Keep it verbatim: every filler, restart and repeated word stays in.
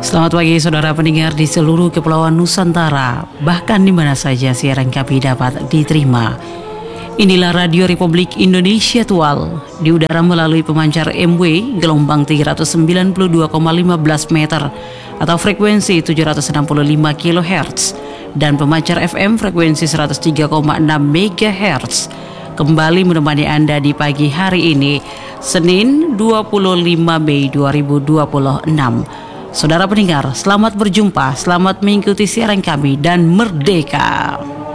Selamat pagi saudara pendengar di seluruh kepulauan Nusantara, bahkan di mana saja siaran kami dapat diterima. Inilah Radio Republik Indonesia Tual, di udara melalui pemancar M W gelombang tiga ratus sembilan puluh dua koma lima belas meter atau frekuensi tujuh ratus enam puluh lima kilohertz dan pemancar F M frekuensi seratus tiga koma enam megahertz. Kembali menemani Anda di pagi hari ini, Senin dua puluh lima Mei dua ribu dua puluh enam. Saudara pendengar, selamat berjumpa, selamat mengikuti siaran kami dan merdeka.